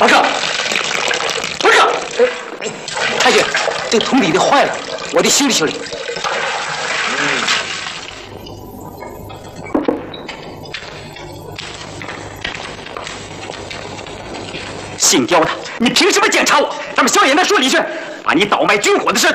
王胜，太君，这个铜笔的坏了，我得修理修理。姓刁的，你凭什么检查我？咱们萧衍那说李轩把你倒卖军火的事